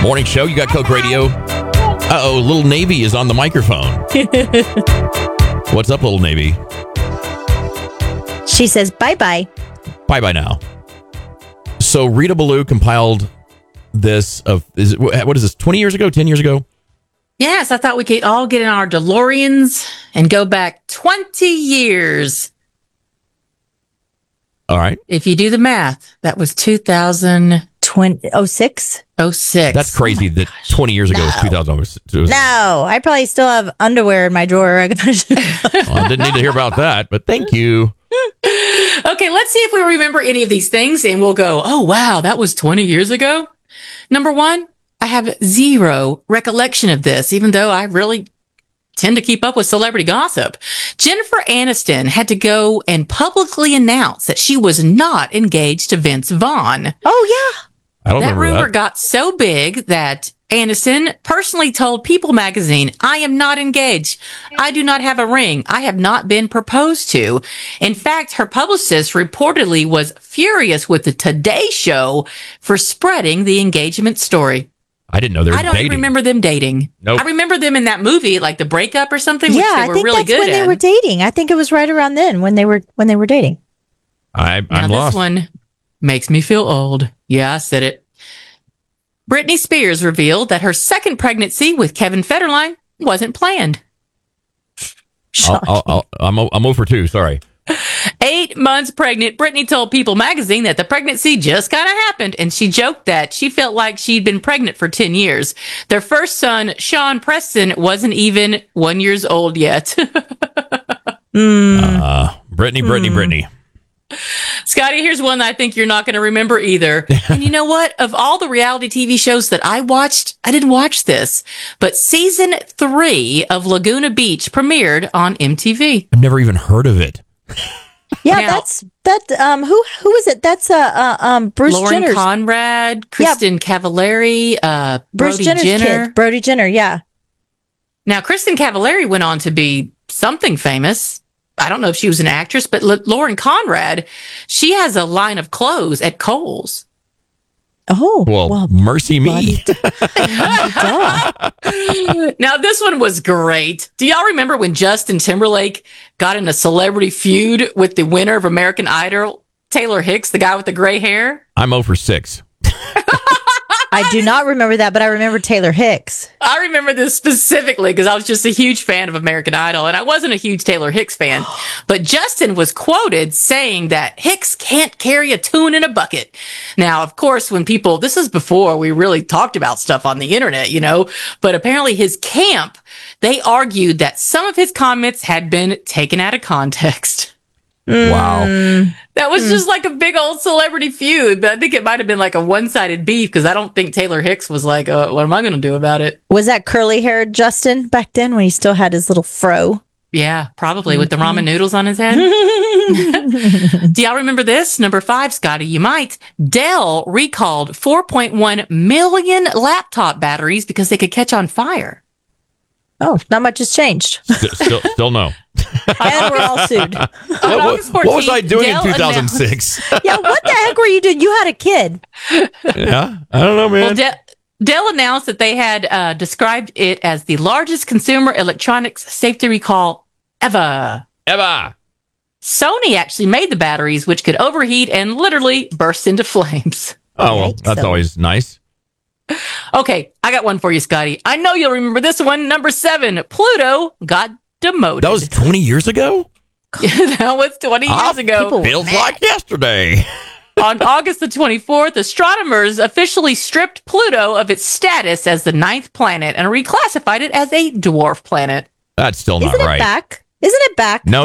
Morning show. You got Coke Radio. Uh-oh, Little Navy is on the microphone. What's up, Little Navy? She says bye-bye. Bye-bye now. So Rita Ballou compiled this what is this, 20 years ago, 10 years ago? Yes, I thought we could all get in our DeLoreans and go back 20 years. All right. If you do the math, that was 2006. 06? That's crazy that 20 years ago was 2000. No, I probably still have underwear in my drawer. I didn't need to hear about that, but thank you. Okay, let's see if we remember any of these things, and we'll go, oh, wow, that was 20 years ago. Number one, I have zero recollection of this, even though I really tend to keep up with celebrity gossip. Jennifer Aniston had to go and publicly announce that she was not engaged to Vince Vaughn. Oh, yeah. I don't remember rumor that. got so big that Aniston personally told People magazine, I am not engaged. I do not have a ring. I have not been proposed to. In fact, her publicist reportedly was furious with the Today Show for spreading the engagement story. I didn't know they were dating. I don't remember them dating. Nope. I remember them in that movie, like The Breakup or something, which they were really good at. I think that's when they were dating. I think it was right around then when they were dating. I'm now, lost. This one makes me feel old. Yeah, I said it. Britney Spears revealed that her second pregnancy with Kevin Federline wasn't planned. I'm 0 for 2. Sorry. 8 months pregnant, Britney told People magazine that the pregnancy just kind of happened, and she joked that she felt like she'd been pregnant for 10 years. Their first son, Sean Preston, wasn't even 1 year old yet. Britney. Scotty, here's one that I think you're not going to remember either. And you know what? Of all the reality TV shows that I watched, I didn't watch this, but season 3 of Laguna Beach premiered on MTV. I've never even heard of it. Yeah, who is it? That's Bruce Lauren Jenner's. Conrad, Kristen Cavallari, Bruce Brody Jenner's Jenner. kid. Brody Jenner, yeah. Now, Kristen Cavallari went on to be something famous. I don't know if she was an actress, but Lauren Conrad, she has a line of clothes at Kohl's. Oh, well mercy me. Now, this one was great. Do y'all remember when Justin Timberlake got in a celebrity feud with the winner of American Idol, Taylor Hicks, the guy with the gray hair? I'm 0 for 6. I do not remember that, but I remember Taylor Hicks. I remember this specifically because I was just a huge fan of American Idol, and I wasn't a huge Taylor Hicks fan. But Justin was quoted saying that Hicks can't carry a tune in a bucket. Now, of course, this is before we really talked about stuff on the internet, but apparently his camp, they argued that some of his comments had been taken out of context. Wow. That was just like a big old celebrity feud, but I think it might have been like a one-sided beef because I don't think Taylor Hicks was like, what am I going to do about it? Was that curly-haired Justin back then when he still had his little fro? Yeah, probably with the ramen noodles on his head. Do y'all remember this? Number 5, Scotty, you might. Dell recalled 4.1 million laptop batteries because they could catch on fire. Oh, not much has changed. Still no. And we're all sued. What was I doing in 2006? Yeah, what the heck were you doing? You had a kid. Yeah, I don't know, man. Well, Dell announced that they had described it as the largest consumer electronics safety recall ever. Sony actually made the batteries, which could overheat and literally burst into flames. Oh, well, that's always nice. Okay, I got one for you, Scotty. I know you'll remember this one. Number 7, Pluto got demoted. That was 20 years ago? That was 20 years ago. Feels like yesterday. On August the 24th, astronomers officially stripped Pluto of its status as the 9th planet and reclassified it as a dwarf planet. That's still not Isn't right. Isn't it back? No.